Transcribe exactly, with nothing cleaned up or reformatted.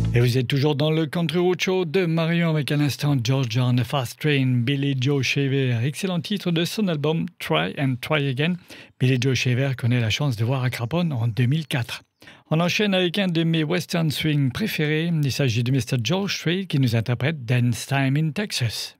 Et vous êtes toujours dans le Country Road Show de Marion avec un instant Georgia on the Fast Train, Billy Joe Shaver. Excellent titre de son album Try and Try Again. Billy Joe Shaver connaît la chance de voir à Craponne en deux mille quatre. On enchaîne avec un de mes western swing préférés. Il s'agit de mister George Strait qui nous interprète Dance Time in Texas.